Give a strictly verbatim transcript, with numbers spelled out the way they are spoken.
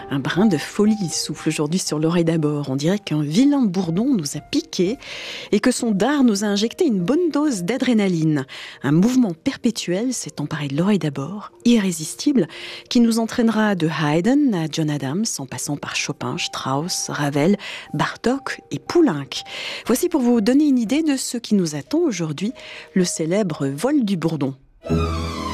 Un brin de folie souffle aujourd'hui sur l'oreille d'abord. On dirait qu'un vilain bourdon nous a piqué et que son dard nous a injecté une bonne dose d'adrénaline. Un mouvement perpétuel s'est emparé de l'oreille d'abord, irrésistible, qui nous entraînera de Haydn à John Adams, en passant par Chopin, Strauss, Ravel, Bartók et Poulenc. Voici pour vous donner une idée de ce qui nous attend aujourd'hui, le célèbre vol du bourdon.